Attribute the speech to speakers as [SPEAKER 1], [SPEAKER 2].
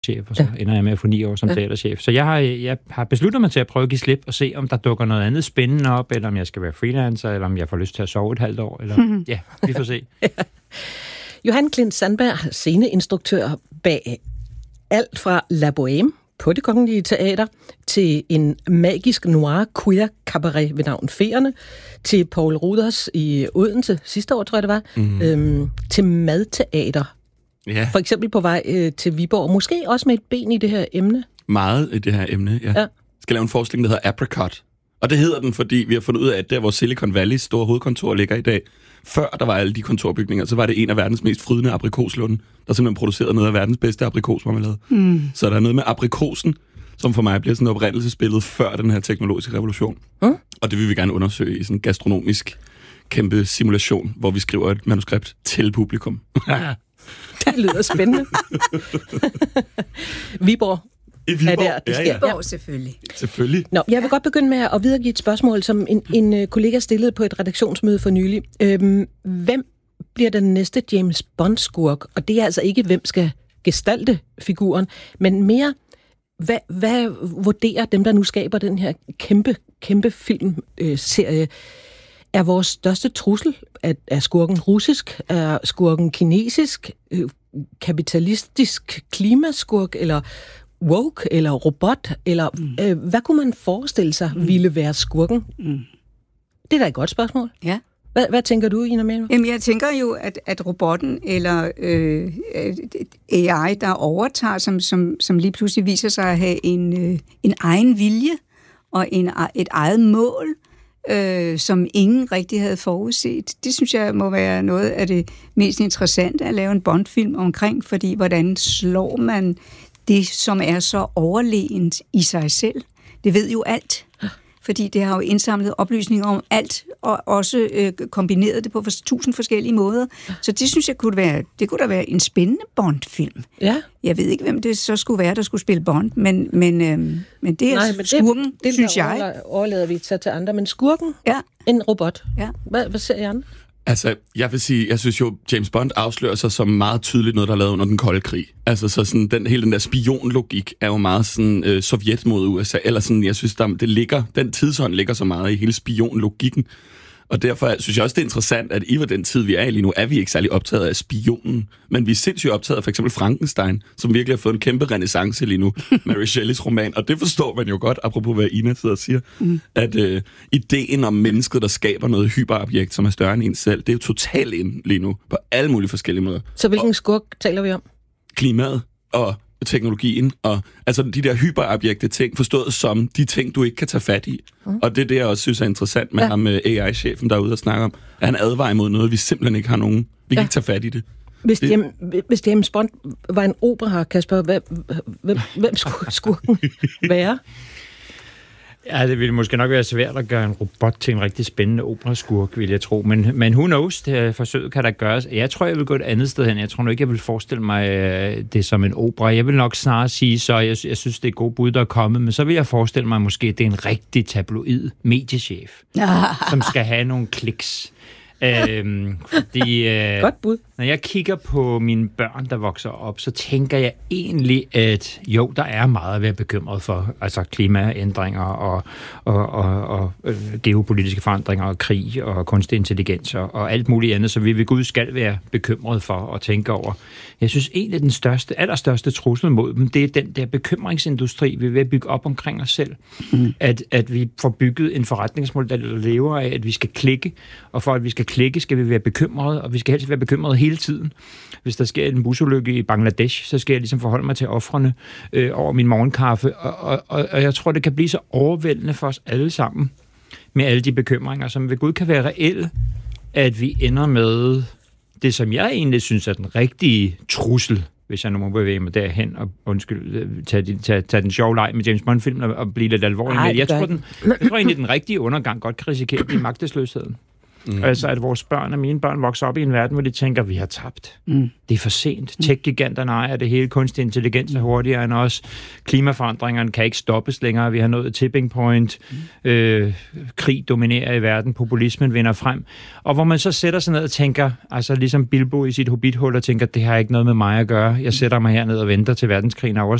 [SPEAKER 1] chef, og så ender jeg med at få 9 år som teaterchef. Så jeg har besluttet mig til at prøve at give slip og se, om der dukker noget andet spændende op, eller om jeg skal være freelancer, eller om jeg får lyst til at sove et halvt år, eller ja, vi får se.
[SPEAKER 2] Johan Klint Sandberg, sceneinstruktør bag alt fra La Bohème på Det Kongelige Teater, til en magisk noir queer cabaret ved navn Feerne, til Poul Ruders i Odense sidste år, tror jeg det var, til madteater.
[SPEAKER 3] Ja.
[SPEAKER 2] For eksempel på vej til Viborg. Måske også med et ben i det her emne.
[SPEAKER 3] Meget i det her emne, ja. Skal lave en forestilling, der hedder Apricot. Og det hedder den, fordi vi har fundet ud af, at der, hvor Silicon Valleys store hovedkontor ligger i dag, før der var alle de kontorbygninger, så var det en af verdens mest frydende aprikoslunde, der simpelthen producerede noget af verdens bedste aprikosmarmelade. Så der er noget med aprikosen, som for mig bliver sådan et oprindelsesbillede før den her teknologiske revolution. Og det vil vi gerne undersøge i sådan en gastronomisk kæmpe simulation, hvor vi skriver et manuskript til publikum.
[SPEAKER 2] Det lyder spændende. Viborg.
[SPEAKER 3] I Viborg?
[SPEAKER 2] Er der, det sker.
[SPEAKER 4] Viborg, selvfølgelig.
[SPEAKER 3] Selvfølgelig.
[SPEAKER 2] Nå, jeg vil godt begynde med at videregive et spørgsmål, som en kollega stillede på et redaktionsmøde for nylig. Hvem bliver den næste James Bond-skurk? Og det er altså ikke, hvem skal gestalte figuren, men mere, hvad vurderer dem, der nu skaber den her kæmpe filmserie? Er vores største trussel, er skurken russisk? Er skurken kinesisk? Kapitalistisk klimaskurk? Eller woke? Eller robot? Eller hvad kunne man forestille sig ville være skurken? Det er da et godt spørgsmål.
[SPEAKER 4] Ja.
[SPEAKER 2] Hvad tænker du, Ina Mellemø?
[SPEAKER 4] Jamen, jeg tænker jo, at robotten eller AI, der overtager, som lige pludselig viser sig at have en egen vilje og et eget mål, som ingen rigtig havde forudset. Det synes jeg må være noget af det mest interessante at lave en Bond-film omkring, fordi hvordan slår man det, som er så overlegent i sig selv? Det ved jo alt. Fordi det har jo indsamlet oplysninger om alt, og også kombineret det på 1000 forskellige måder. Så det synes jeg kunne da være en spændende Bond-film.
[SPEAKER 2] Ja.
[SPEAKER 4] Jeg ved ikke, hvem det så skulle være, der skulle spille Bond, men det er skurken,
[SPEAKER 2] det
[SPEAKER 4] synes jeg.
[SPEAKER 2] Overlader vi til andre, men skurken, en robot.
[SPEAKER 4] Ja.
[SPEAKER 2] Hvad ser I andre?
[SPEAKER 3] Altså, jeg vil sige, jeg synes jo, James Bond afslører sig som meget tydeligt noget, der er lavet under den kolde krig. Altså, så sådan, hele den der spionlogik er jo meget sådan Sovjet mod USA, eller sådan, jeg synes, den tidsånd ligger så meget i hele spionlogikken. Og derfor synes jeg også, det er interessant, at i den tid, vi er i lige nu, er vi ikke særlig optaget af spionen. Men vi er sindssygt optaget af for eksempel Frankenstein, som virkelig har fået en kæmpe renæssance lige nu. Mary Shelleys roman. Og det forstår man jo godt, apropos hvad Ina sidder og siger, at ideen om mennesket, der skaber noget hyperobjekt, som er større end en selv, det er jo totalt ind lige nu, på alle mulige forskellige måder.
[SPEAKER 2] Så hvilken skurk taler vi om?
[SPEAKER 3] Klimaet og teknologien, og altså de der hyperobjekte ting, forstået som de ting, du ikke kan tage fat i. Og det er det, jeg også synes er interessant med ham, AI-chefen, der er ude og snakke om, at han advarer imod noget, vi simpelthen ikke har nogen. Vi kan ikke tage fat i det.
[SPEAKER 2] Hvis James Bond var en opera, Kasper, hvem skulle skurken være?
[SPEAKER 1] Ja, det ville måske nok være svært at gøre en robot til en rigtig spændende operaskurk, vil jeg tro. Men who knows, det forsøg kan der gøres. Jeg tror, jeg vil gå et andet sted hen. Jeg tror nu ikke, jeg vil forestille mig det som en opera. Jeg vil nok snarere sige, så jeg synes, det er gode bud, der er kommet, men så vil jeg forestille mig måske, at det er en rigtig tabloid mediechef, som skal have nogle kliks. Fordi,
[SPEAKER 2] godt bud.
[SPEAKER 1] Når jeg kigger på mine børn, der vokser op, så tænker jeg egentlig, at jo, der er meget at være bekymret for. Altså klimaændringer og geopolitiske forandringer og krig og kunstig intelligens og alt muligt andet, så vi ved Gud skal være bekymret for og tænke over. Jeg synes egentlig, den allerstørste trussel mod dem, det er den der bekymringsindustri, vi er ved at bygge op omkring os selv. At vi får bygget en forretningsmodel, der lever af, at vi skal klikke, og for at vi skal klikke, skal vi være bekymrede, og vi skal helst være bekymrede hele tiden. Hvis der sker en busulykke i Bangladesh, så skal jeg ligesom forholde mig til ofrene over min morgenkaffe, og jeg tror, det kan blive så overvældende for os alle sammen, med alle de bekymringer, som ved Gud kan være reelle, at vi ender med det, som jeg egentlig synes er den rigtige trussel, hvis jeg nu må bevæge mig derhen og tage den sjove leg med James Bond-film og blive lidt alvorlig med. Jeg tror egentlig, den rigtige undergang godt kan risikere at blive magtesløsheden. Altså, at vores børn og mine børn vokser op i en verden, hvor de tænker, vi har tabt. Det er for sent. Tech-giganterne ejer det hele. Kunstig intelligens er hurtigere end os. Klimaforandringerne kan ikke stoppes længere. Vi har nået tipping point. Krig dominerer i verden. Populismen vinder frem. Og hvor man så sætter sig ned og tænker, altså ligesom Bilbo i sit hobbithul, og tænker, det har ikke noget med mig at gøre. Jeg sætter mig herned og venter til verdenskrigen er